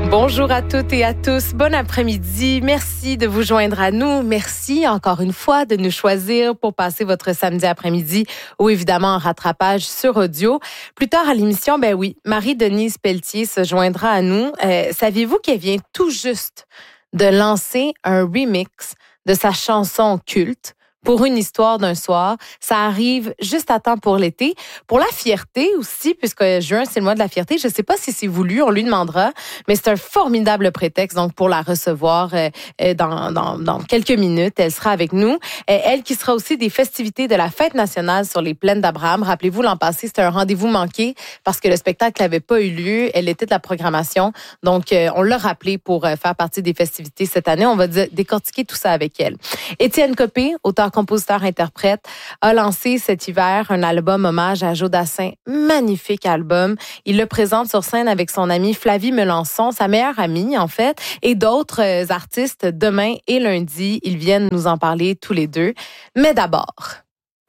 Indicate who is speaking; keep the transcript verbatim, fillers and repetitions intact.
Speaker 1: Bonjour à toutes et à tous. Bon après-midi. Merci de vous joindre à nous. Merci encore une fois de nous choisir pour passer votre samedi après-midi ou évidemment en rattrapage sur audio. Plus tard à l'émission, ben oui, Marie-Denise Pelletier se joindra à nous. Euh, saviez-vous qu'elle vient tout juste de lancer un remix de sa chanson culte Pour une histoire d'un soir? Ça arrive juste à temps pour l'été. Pour la fierté aussi, puisque juin, c'est le mois de la fierté. Je ne sais pas si c'est voulu, on lui demandera, mais c'est un formidable prétexte donc pour la recevoir euh, dans, dans, dans quelques minutes. Elle sera avec nous. Elle qui sera aussi des festivités de la Fête nationale sur les plaines d'Abraham. Rappelez-vous, l'an passé, c'était un rendez-vous manqué parce que le spectacle n'avait pas eu lieu. Elle était de la programmation. Donc, euh, on l'a rappelé pour euh, faire partie des festivités cette année. On va décortiquer tout ça avec elle. Étienne Copé, auteur compositeur-interprète, a lancé cet hiver un album hommage à Joe Dassin. Magnifique album. Il le présente sur scène avec son amie Flavie Melançon, sa meilleure amie en fait, et d'autres artistes demain et lundi. Ils viennent nous en parler tous les deux. Mais d'abord,